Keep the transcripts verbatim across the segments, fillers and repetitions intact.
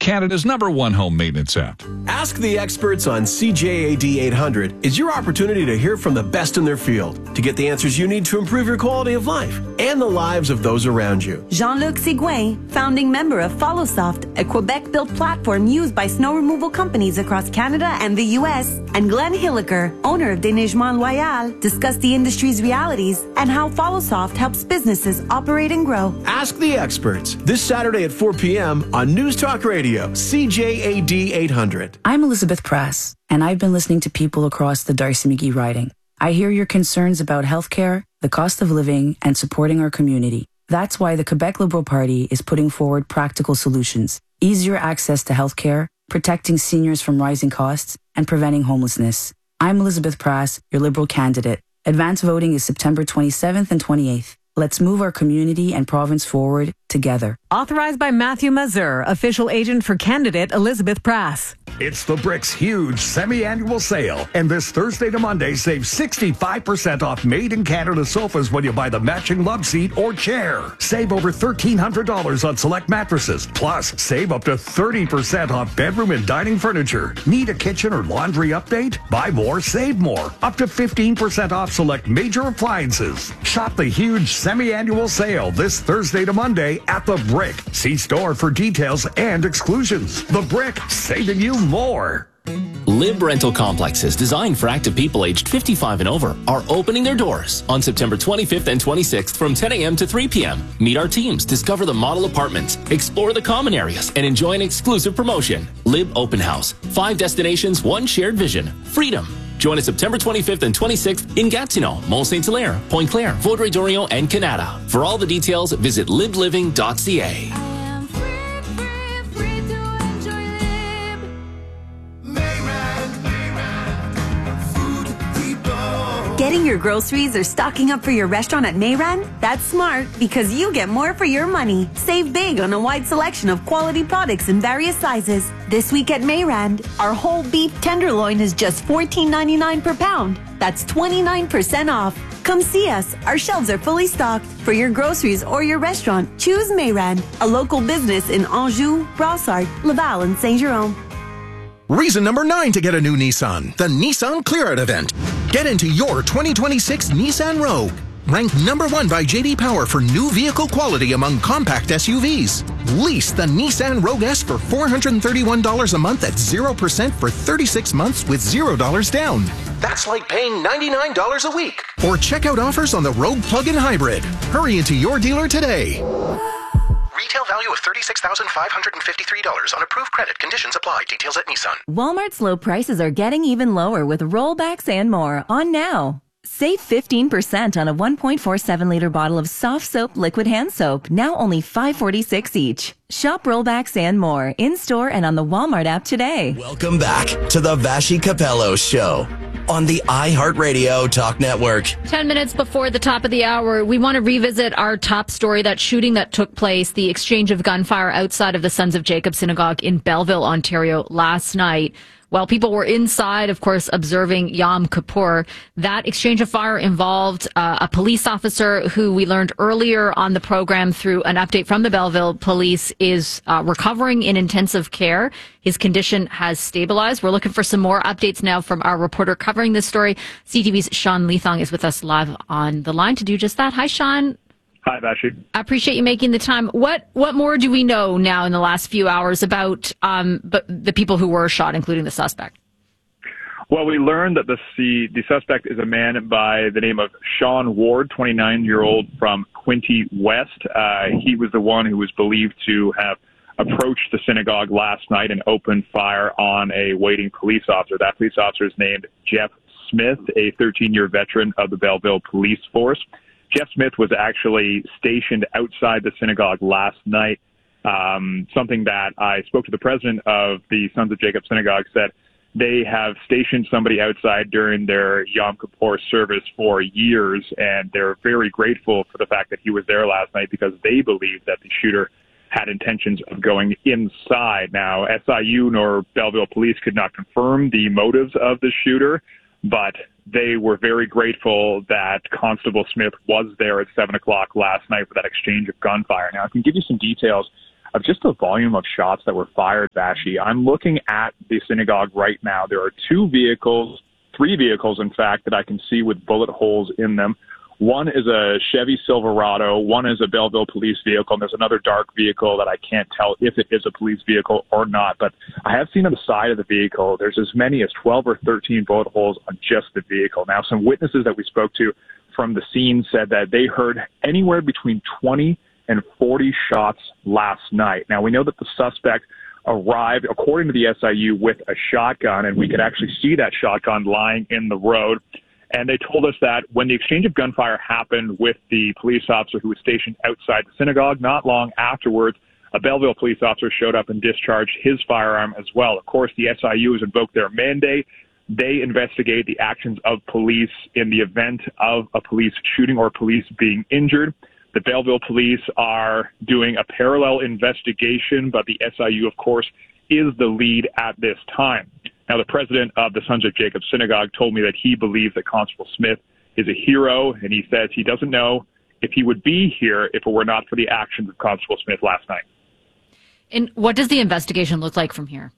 Canada's number one home maintenance app. Ask the experts on C J A D eight hundred is your opportunity to hear from the best in their field to get the answers you need to improve your quality of life and the lives of those around you. Jean-Luc Sigouin, founding member of FollowSoft, a Quebec-built platform used by snow removal companies across Canada and the U S, and Glenn Hilliker, owner of Déneigement Loyal, discuss the industry's realities and how FollowSoft helps businesses operate and grow. Ask the experts this Saturday at four p.m. on News Talk Radio, C J A D eight hundred. I'm Elizabeth Press, and I've been listening to people across the Darcy McGee riding. I hear your concerns about healthcare, the cost of living, and supporting our community. That's why the Quebec Liberal Party is putting forward practical solutions. Easier access to healthcare, protecting seniors from rising costs, and preventing homelessness. I'm Elizabeth Prass, your Liberal candidate. Advance voting is September twenty-seventh and twenty-eighth. Let's move our community and province forward together. Authorized by Matthew Mazur, official agent for candidate Elizabeth Prass. It's the Brick's huge semi-annual sale. And this Thursday to Monday, save sixty-five percent off made-in-Canada sofas when you buy the matching love seat or chair. Save over thirteen hundred dollars on select mattresses. Plus, save up to thirty percent off bedroom and dining furniture. Need a kitchen or laundry update? Buy more, save more. Up to fifteen percent off select major appliances. Shop the huge semi-annual sale this Thursday to Monday at The Brick. See store for details and exclusions. The Brick, saving you more. Lib Rental Complexes, designed for active people aged fifty-five and over, are opening their doors on September twenty-fifth and twenty-sixth from ten a.m. to three p.m. Meet our teams, discover the model apartments, explore the common areas, and enjoy an exclusive promotion. Lib Open House. Five destinations, one shared vision. Freedom. Join us September twenty-fifth and twenty-sixth in Gatineau, Mont Saint Hilaire, Pointe Claire, Vaudreuil-Dorion, and Canada. For all the details, visit lib living dot c a. Getting your groceries or stocking up for your restaurant at Mayran? That's smart because you get more for your money. Save big on a wide selection of quality products in various sizes. This week at Mayran, our whole beef tenderloin is just fourteen ninety-nine per pound. That's twenty-nine percent off. Come see us. Our shelves are fully stocked. For your groceries or your restaurant, choose Mayran, a local business in Anjou, Brossard, Laval, and Saint-Jérôme. Reason number nine to get a new Nissan, the Nissan Clear Out event. Get into your twenty twenty-six Nissan Rogue. Ranked number one by J D Power for new vehicle quality among compact S U Vs. Lease the Nissan Rogue S for four hundred thirty-one dollars a month at zero percent for thirty-six months with zero dollars down. That's like paying ninety-nine dollars a week. Or check out offers on the Rogue Plug-in Hybrid. Hurry into your dealer today. Retail value of thirty-six thousand five hundred fifty-three dollars on approved credit. Conditions apply. Details at Nissan. Walmart's low prices are getting even lower with rollbacks and more on now. Save fifteen percent on a one point four seven liter bottle of soft soap liquid hand soap, now only five forty-six each. Shop rollbacks and more in-store and on the Walmart app today. Welcome back to the Vashi Capello Show on the iHeartRadio Talk Network. Ten minutes before the top of the hour, we want to revisit our top story, that shooting that took place, the exchange of gunfire outside of the Sons of Jacob Synagogue in Belleville, Ontario last night. While people were inside, of course, observing Yom Kippur, that exchange of fire involved uh, a police officer who we learned earlier on the program through an update from the Belleville Police is uh, recovering in intensive care. His condition has stabilized. We're looking for some more updates now from our reporter covering this story. C T V's Sean Leathong is with us live on the line to do just that. Hi, Sean. Hi, Vashi. I appreciate you making the time. What what more do we know now in the last few hours about um, but the people who were shot, including the suspect? Well, we learned that the, the suspect is a man by the name of Sean Ward, twenty-nine-year-old from Quinte West. Uh, he was the one who was believed to have approached the synagogue last night and opened fire on a waiting police officer. That police officer is named Jeff Smith, a thirteen-year veteran of the Belleville Police Force. Jeff Smith was actually stationed outside the synagogue last night. Um, something that I spoke to the president of the Sons of Jacob Synagogue said they have stationed somebody outside during their Yom Kippur service for years, and they're very grateful for the fact that he was there last night because they believe that the shooter had intentions of going inside. Now, S I U nor Belleville Police could not confirm the motives of the shooter, but they were very grateful that Constable Smith was there at seven o'clock last night for that exchange of gunfire. Now, I can give you some details of just the volume of shots that were fired, Vashi. I'm looking at the synagogue right now. There are two vehicles, three vehicles, in fact, that I can see with bullet holes in them. One is a Chevy Silverado, one is a Belleville police vehicle, and there's another dark vehicle that I can't tell if it is a police vehicle or not. But I have seen on the side of the vehicle, there's as many as twelve or thirteen bullet holes on just the vehicle. Now, some witnesses that we spoke to from the scene said that they heard anywhere between twenty and forty shots last night. Now, we know that the suspect arrived, according to the S I U, with a shotgun, and we could actually see that shotgun lying in the road. And they told us that when the exchange of gunfire happened with the police officer who was stationed outside the synagogue, not long afterwards, a Belleville police officer showed up and discharged his firearm as well. Of course, the S I U has invoked their mandate. They investigate the actions of police in the event of a police shooting or police being injured. The Belleville police are doing a parallel investigation, but the S I U, of course, is the lead at this time. Now, the president of the Sons of Jacob Synagogue told me that he believes that Constable Smith is a hero, and he says he doesn't know if he would be here if it were not for the actions of Constable Smith last night. And what does the investigation look like from here?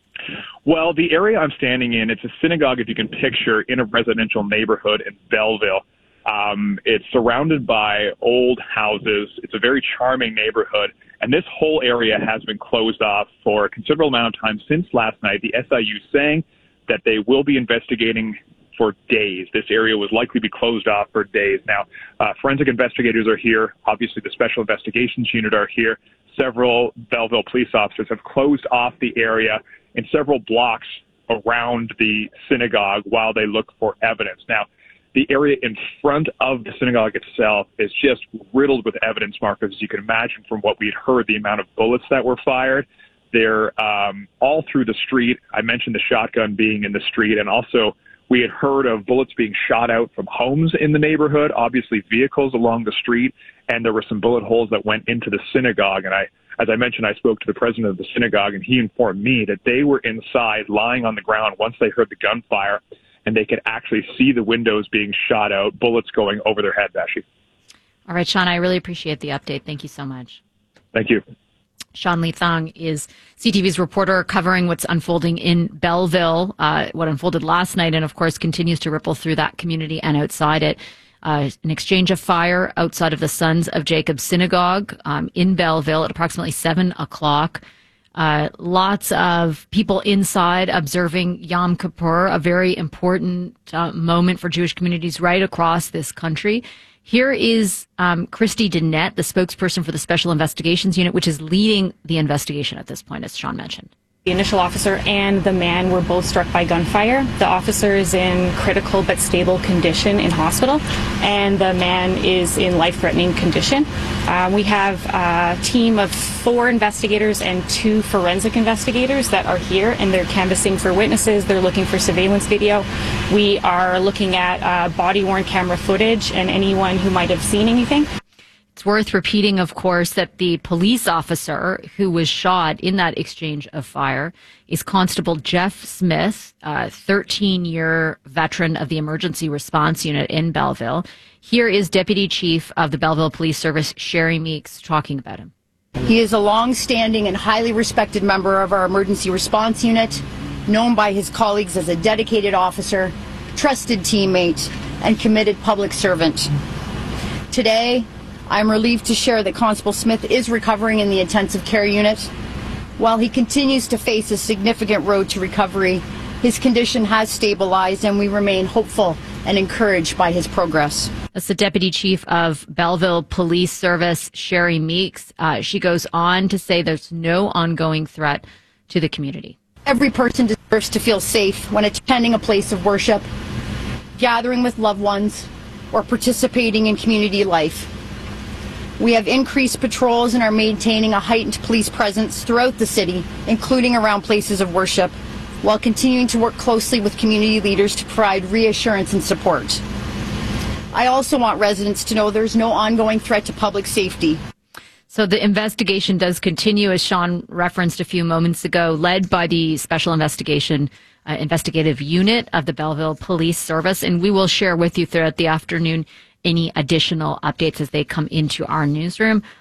Well, the area I'm standing in, it's a synagogue, if you can picture, in a residential neighborhood in Belleville. Um, it's surrounded by old houses. It's a very charming neighborhood. And this whole area has been closed off for a considerable amount of time since last night. The S I U saying that they will be investigating for days. This area was likely to be closed off for days. Now, uh, forensic investigators are here. Obviously, the Special Investigations Unit are here. Several Belleville police officers have closed off the area in several blocks around the synagogue while they look for evidence. Now, the area in front of the synagogue itself is just riddled with evidence markers, as you can imagine from what we'd heard, the amount of bullets that were fired. They're um, all through the street. I mentioned the shotgun being in the street, and also we had heard of bullets being shot out from homes in the neighborhood, obviously vehicles along the street, and there were some bullet holes that went into the synagogue. And I, as I mentioned, I spoke to the president of the synagogue, and he informed me that they were inside lying on the ground once they heard the gunfire, and they could actually see the windows being shot out, bullets going over their head, Vashi. All right, Sean, I really appreciate the update. Thank you so much. Thank you. Sean Lee Thong is C T V's reporter covering what's unfolding in Belleville, uh, what unfolded last night, and of course continues to ripple through that community and outside it. Uh, an exchange of fire outside of the Sons of Jacob Synagogue um, in Belleville at approximately seven o'clock. Uh, lots of people inside observing Yom Kippur, a very important uh, moment for Jewish communities right across this country. Here is um, Christy Dinette, the spokesperson for the Special Investigations Unit, which is leading the investigation at this point, as Sean mentioned. The initial officer and the man were both struck by gunfire. The officer is in critical but stable condition in hospital, and the man is in life-threatening condition. Uh, we have a team of four investigators and two forensic investigators that are here, and they're canvassing for witnesses. They're looking for surveillance video. We are looking at uh, body-worn camera footage and anyone who might have seen anything. It's worth repeating, of course, that the police officer who was shot in that exchange of fire is Constable Jeff Smith, a thirteen-year veteran of the Emergency Response Unit in Belleville. Here is Deputy Chief of the Belleville Police Service, Sherry Meeks, talking about him. He is a long-standing and highly respected member of our Emergency Response Unit, known by his colleagues as a dedicated officer, trusted teammate, and committed public servant. Today, I'm relieved to share that Constable Smith is recovering in the intensive care unit. While he continues to face a significant road to recovery, his condition has stabilized, and we remain hopeful and encouraged by his progress. That's the Deputy Chief of Belleville Police Service, Sherry Meeks. Uh, she goes on to say there's no ongoing threat to the community. Every person deserves to feel safe when attending a place of worship, gathering with loved ones, or participating in community life. We have increased patrols and are maintaining a heightened police presence throughout the city, including around places of worship, while continuing to work closely with community leaders to provide reassurance and support. I also want residents to know there's no ongoing threat to public safety. So the investigation does continue, as Sean referenced a few moments ago, led by the Special Investigation uh, Investigative Unit of the Belleville Police Service, and we will share with you throughout the afternoon any additional updates as they come into our newsroom.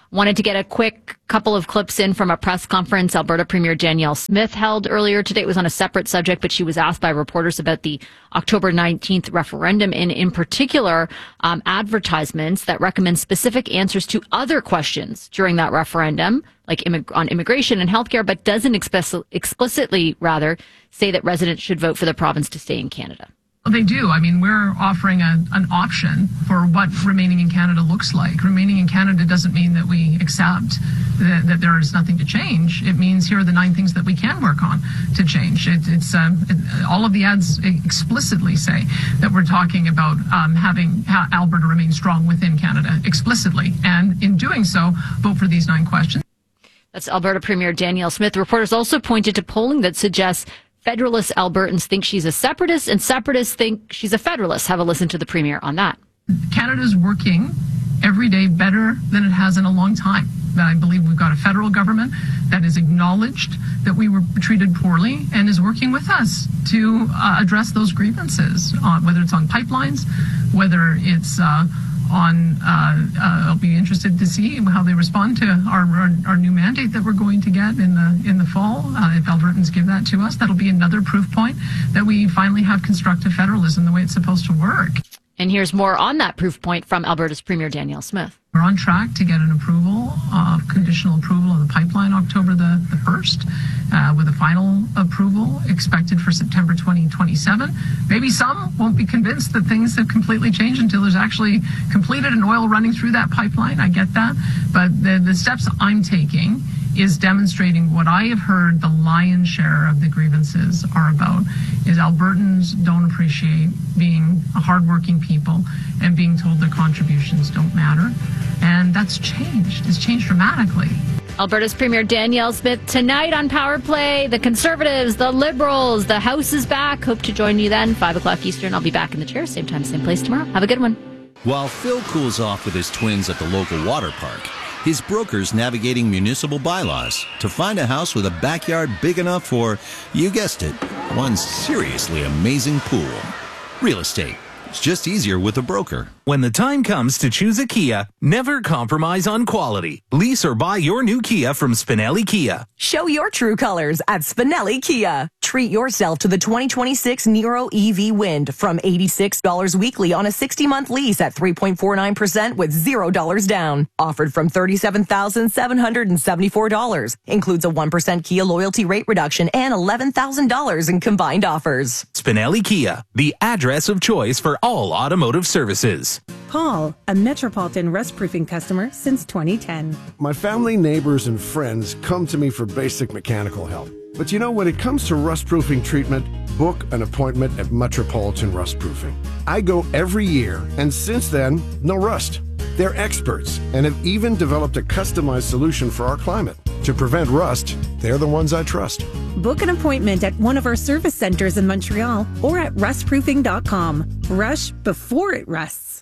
Wanted to get a quick couple of clips in from a press conference Alberta Premier Danielle Smith held earlier today. It was on a separate subject, but she was asked by reporters about the October nineteenth referendum and in particular um, advertisements that recommend specific answers to other questions during that referendum, like immig- on immigration and healthcare, but doesn't explic- explicitly, rather, say that residents should vote for the province to stay in Canada. They do. I mean, we're offering a, an option for what remaining in Canada looks like. Remaining in Canada doesn't mean that we accept that, that there is nothing to change. It means here are the nine things that we can work on to change. It, it's um, it, all of the ads explicitly say that we're talking about um, having ha- Alberta remain strong within Canada explicitly. And in doing so, vote for these nine questions. That's Alberta Premier Danielle Smith. Reporters also pointed to polling that suggests Federalist Albertans think she's a separatist and separatists think she's a federalist. Have a listen to the Premier on that. Canada's working every day better than it has in a long time. I believe we've got a federal government that is acknowledged that we were treated poorly and is working with us to uh, address those grievances, uh, whether it's on pipelines, whether it's uh, on, uh, uh, I'll be interested to see how they respond to our, our, our new mandate that we're going to get in the in the fall. Uh, if Albertans give that to us, that'll be another proof point that we finally have constructive federalism the way it's supposed to work. And here's more on that proof point from Alberta's Premier Danielle Smith. We're on track to get an approval, uh, conditional approval of the pipeline October the, the first, uh, with a final approval expected for September twenty twenty-seven. Maybe some won't be convinced that things have completely changed until there's actually completed an oil running through that pipeline. I get that. But the, the steps I'm taking is demonstrating what I have heard the lion's share of the grievances are about, is Albertans don't appreciate being a hardworking people and being told their contributions don't matter. And that's changed. It's changed dramatically. Alberta's Premier Danielle Smith tonight on Power Play. The Conservatives, the Liberals, the House is back. Hope to join you then, five o'clock Eastern. I'll be back in the chair, same time, same place tomorrow. Have a good one. While Phil cools off with his twins at the local water park, his broker's navigating municipal bylaws to find a house with a backyard big enough for, you guessed it, one seriously amazing pool. Real estate. It's just easier with a broker. When the time comes to choose a Kia, never compromise on quality. Lease or buy your new Kia from Spinelli Kia. Show your true colors at Spinelli Kia. Treat yourself to the twenty twenty-six Niro E V Wind from eighty-six dollars weekly on a sixty-month lease at three point four nine percent with zero dollars down. Offered from thirty-seven thousand seven hundred seventy-four dollars. Includes a one percent Kia loyalty rate reduction and eleven thousand dollars in combined offers. Spinelli Kia, the address of choice for all automotive services. Paul, a Metropolitan Rust Proofing customer since twenty ten. My family, neighbors, and friends come to me for basic mechanical help. But you know, when it comes to rust proofing treatment, book an appointment at Metropolitan Rust Proofing. I go every year, and since then, no rust. They're experts and have even developed a customized solution for our climate. To prevent rust, they're the ones I trust. Book an appointment at one of our service centers in Montreal or at rust proofing dot com. Rush before it rusts.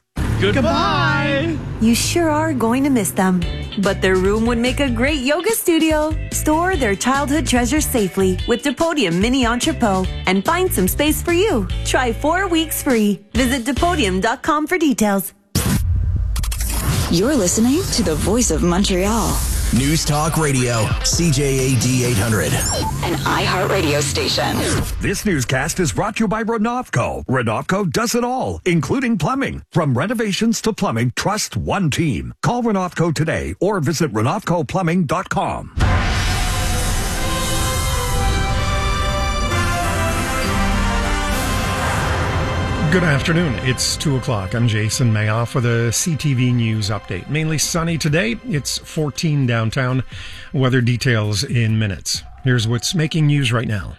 Goodbye. You sure are going to miss them. But their room would make a great yoga studio. Store their childhood treasures safely with Depodium Mini Entrepot and find some space for you. Try four weeks free. Visit Depodium dot com for details. You're listening to the Voice of Montreal. News Talk Radio, C J A D eight hundred. An iHeartRadio station. This newscast is brought to you by Renovco. Renovco does it all, including plumbing. From renovations to plumbing, trust one team. Call Renovco today or visit renovco plumbing dot com. Good afternoon. It's two o'clock. I'm Jason Mayoff with a C T V News update. Mainly sunny today. It's fourteen downtown. Weather details in minutes. Here's what's making news right now.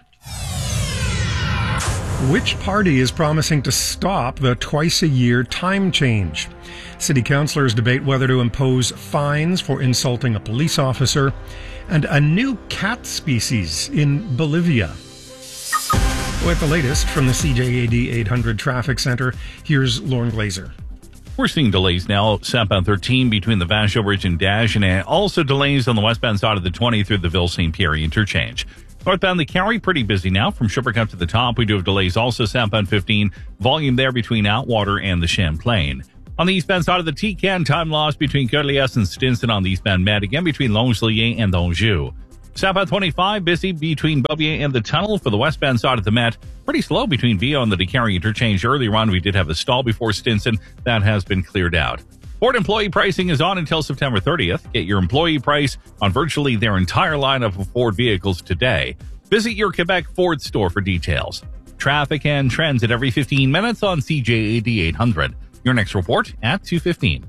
Which party is promising to stop the twice-a-year time change? City councillors debate whether to impose fines for insulting a police officer, and a new cat species in Bolivia. With the latest from the C J A D eight hundred Traffic Center, here's Lauren Glazer. We're seeing delays now, southbound thirteen between the Vachon Bridge and Dash, and also delays on the westbound side of the twenty through the Ville-Saint Pierre interchange. Northbound the Cowrie, pretty busy now from Sherbrooke up to the top. We do have delays also southbound fifteen, volume there between Outwater and the Champlain. On the eastbound side of the T-Can, time lost between Côte-Liesse and Stinson on the eastbound Met, again between Longelier and Anjou. Southbound twenty-five, busy between Beaubier and the tunnel. For the westbound side of the Met, pretty slow between Vio and the DeCarry interchange. Earlier on, we did have a stall before Stinson. That has been cleared out. Ford employee pricing is on until September thirtieth. Get your employee price on virtually their entire lineup of Ford vehicles today. Visit your Quebec Ford store for details. Traffic and trends at every fifteen minutes on C J A D eight hundred. Your next report at two fifteen.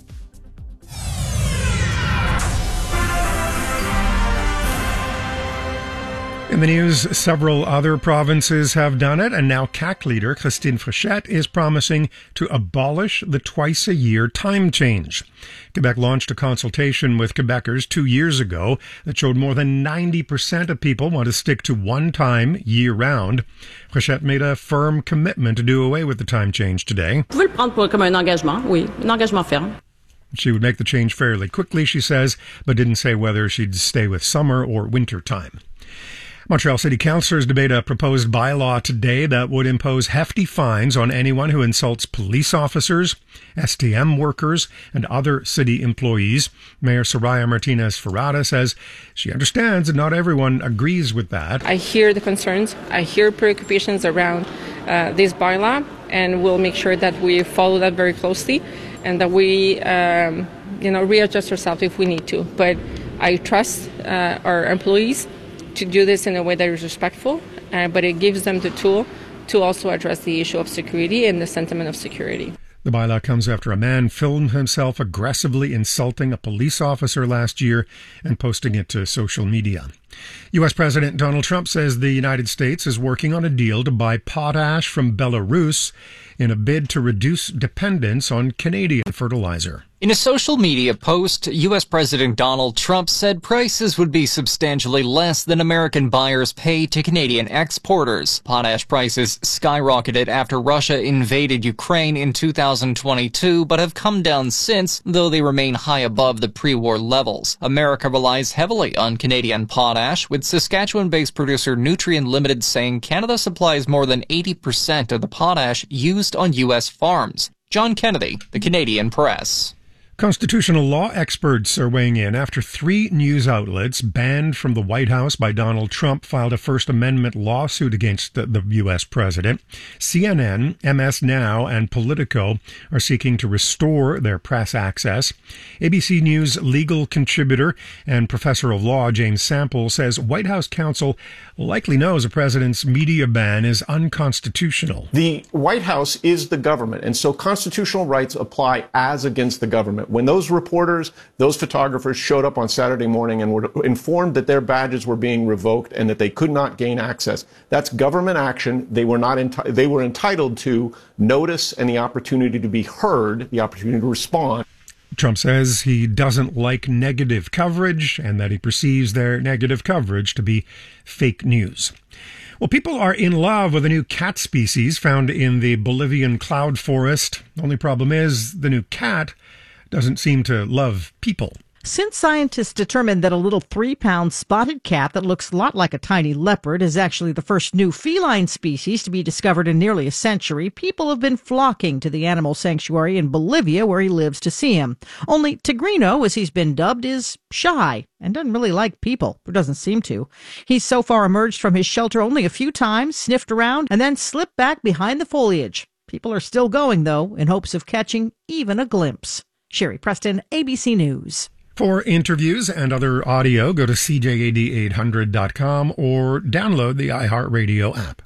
In the news, several other provinces have done it, and now C A Q leader Christine Fréchette is promising to abolish the twice-a-year time change. Quebec launched a consultation with Quebecers two years ago that showed more than ninety percent of people want to stick to one time year-round. Fréchette made a firm commitment to do away with the time change today. Vous pouvez le prendre comme un engagement, oui, un engagement ferme. She would make the change fairly quickly, she says, but didn't say whether she'd stay with summer or winter time. Montreal City Councillors debate a proposed bylaw today that would impose hefty fines on anyone who insults police officers, S T M workers, and other city employees. Mayor Soraya Martinez-Ferrada says she understands that not everyone agrees with that. I hear the concerns. I hear preoccupations around uh, this bylaw, and we'll make sure that we follow that very closely and that we, um, you know, readjust ourselves if we need to. But I trust uh, our employees to do this in a way that is respectful, uh, but it gives them the tool to also address the issue of security and the sentiment of security. The bylaw comes after a man filmed himself aggressively insulting a police officer last year and posting it to social media. U S President Donald Trump says the United States is working on a deal to buy potash from Belarus in a bid to reduce dependence on Canadian fertilizer. In a social media post, U S President Donald Trump said prices would be substantially less than American buyers pay to Canadian exporters. Potash prices skyrocketed after Russia invaded Ukraine in two thousand twenty-two, but have come down since, though they remain high above the pre-war levels. America relies heavily on Canadian potash, with Saskatchewan-based producer Nutrien Limited saying Canada supplies more than eighty percent of the potash used on U S farms. John Kennedy, The Canadian Press. Constitutional law experts are weighing in after three news outlets banned from the White House by Donald Trump filed a First Amendment lawsuit against the, the U S president. C N N, M S Now, and Politico are seeking to restore their press access. A B C News legal contributor and professor of law James Sample says White House counsel likely knows the president's media ban is unconstitutional. The White House is the government, and so constitutional rights apply as against the government. When those reporters, those photographers showed up on Saturday morning and were informed that their badges were being revoked and that they could not gain access, that's government action. They were not enti- they were entitled to notice and the opportunity to be heard, the opportunity to respond. Trump says he doesn't like negative coverage and that he perceives their negative coverage to be fake news. Well, people are in love with a new cat species found in the Bolivian cloud forest. The only problem is the new cat doesn't seem to love people. Since scientists determined that a little three-pound spotted cat that looks a lot like a tiny leopard is actually the first new feline species to be discovered in nearly a century, people have been flocking to the animal sanctuary in Bolivia where he lives to see him. Only Tigrino, as he's been dubbed, is shy and doesn't really like people, or doesn't seem to. He's so far emerged from his shelter only a few times, sniffed around, and then slipped back behind the foliage. People are still going, though, in hopes of catching even a glimpse. Sherry Preston, A B C News. For interviews and other audio, go to C J A D eight hundred dot com or download the iHeartRadio app.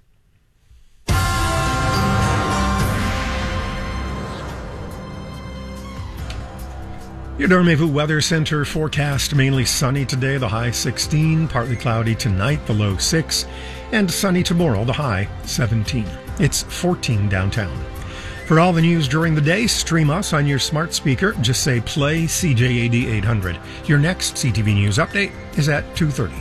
Your Dormevu Weather Center forecast mainly sunny today, the high sixteen, partly cloudy tonight, the low six, and sunny tomorrow, the high seventeen. It's fourteen downtown. For all the news during the day, stream us on your smart speaker. Just say play C J A D eight hundred. Your next C T V News update is at two thirty.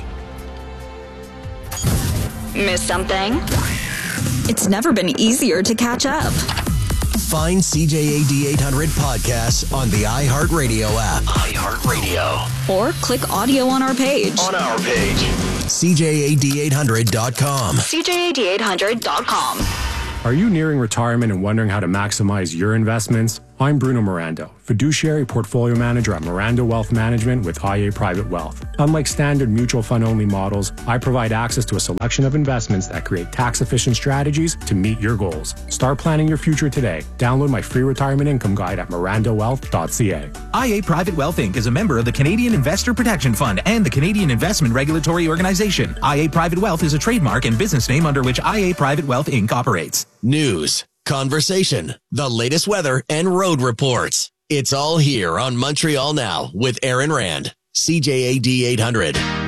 Miss something? It's never been easier to catch up. Find C J A D eight hundred podcasts on the iHeartRadio app. iHeartRadio. Or click audio on our page. On our page. C J A D eight hundred dot com. C J A D eight hundred dot com. Are you nearing retirement and wondering how to maximize your investments? I'm Bruno Mirando, fiduciary portfolio manager at Mirando Wealth Management with I A Private Wealth. Unlike standard mutual fund only models, I provide access to a selection of investments that create tax-efficient strategies to meet your goals. Start planning your future today. Download my free retirement income guide at mirando wealth dot c a. I A Private Wealth Incorporated is a member of the Canadian Investor Protection Fund and the Canadian Investment Regulatory Organization. I A Private Wealth is a trademark and business name under which I A Private Wealth Incorporated operates. News, conversation, the latest weather, and road reports. It's all here on Montreal Now with Aaron Rand, C J A D eight hundred.